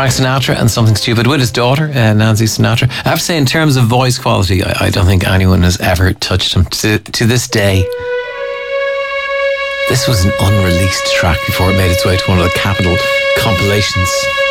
Frank Sinatra and Something Stupid with his daughter, Nancy Sinatra. I have to say, in terms of voice quality, I don't think anyone has ever touched him to this day. This was an unreleased track before it made its way to one of the Capitol compilations.